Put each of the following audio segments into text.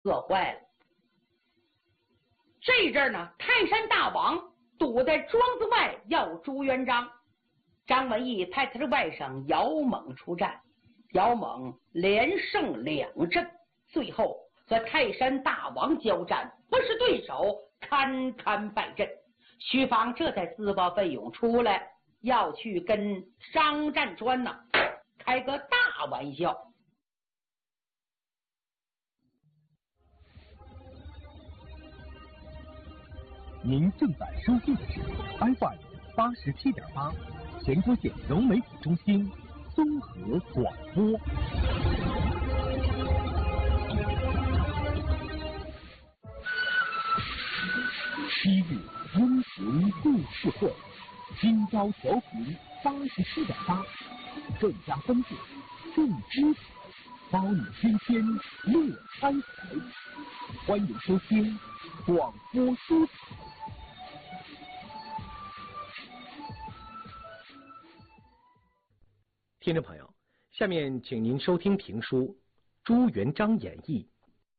饿坏了。这阵呢，泰山大王堵在庄子外要朱元璋。张文义派他的外甥姚猛出战，姚猛连胜2阵，最后和泰山大王交战，不是对手，堪堪败阵。徐芳这才自报奋勇出来，要去跟张占川呢开个大玩笑。 您正在收听的是 FM 87.8全国县融媒体中心综合广播。昔日英雄故事会，今朝调频87.8，更加丰富，更精彩，包你天天乐开怀。欢迎收听广播书场。听众朋友，下面请您收听评书《朱元璋演义》。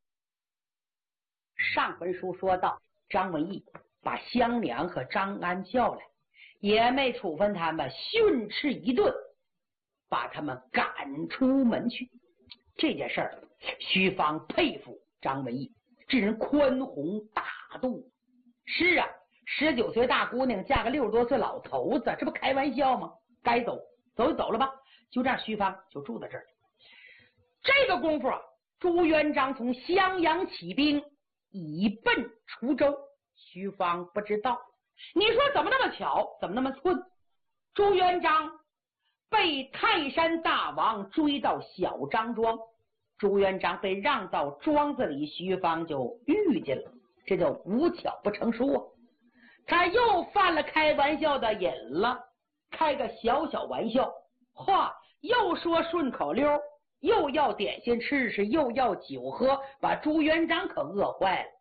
上回书说到，张文义把香娘和张安叫来，也没处分他们，训斥一顿，把他们赶出门去。这件事儿，徐芳佩服张文义，这人宽宏大度。是啊，19岁大姑娘嫁个60多岁老头子，这不开玩笑吗？该走走就走了吧。就这样，徐芳就住在这儿。这个功夫啊，朱元璋从襄阳起兵，以奔滁州。徐芳不知道，你说怎么那么巧，怎么那么寸？朱元璋被泰山大王追到小张庄，朱元璋被让到庄子里，徐芳就遇见了，这叫无巧不成书啊。他又犯了开玩笑的瘾了，开个小玩笑，话又说顺口溜，又要点心吃，又要酒喝，把朱元璋可饿坏了。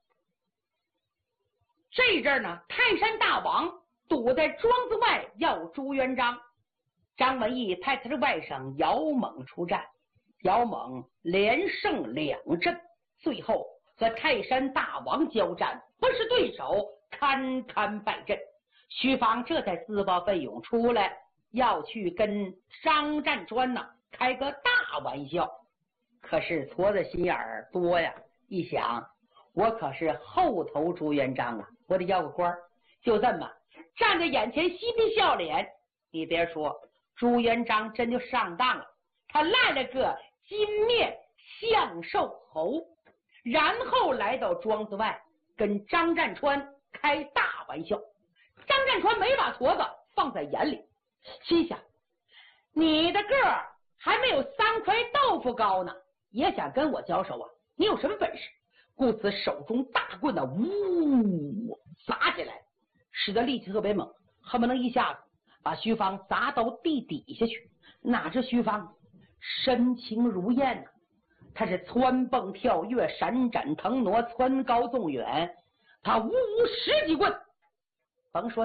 这阵呢，泰山大王堵在庄子外要朱元璋。张文义派他的外甥姚猛出战，姚猛连胜2阵，最后和泰山大王交战，不是对手，堪堪败阵。徐芳这才自报奋勇出来，要去跟张占川呢开个大玩笑。可是矬子心眼儿多呀，一想我可是后头朱元璋啊，我得要个官，就这么站在眼前嬉皮笑脸。你别说，朱元璋真就上当了，他赖了个金面相寿侯，然后来到庄子外跟张占川开大玩笑。张占川没把矬子放在眼里，心想你的个儿还没有3块豆腐高呢，也想跟我交手啊？你有什么本事？故此手中大棍呢，呜砸起来，使得力气特别猛，恨不能一下子把徐芳砸到地底下去。哪知徐芳身轻如燕呢，他是蹿蹦跳跃，闪展腾挪，蹿高纵远，他呜10几棍，甭说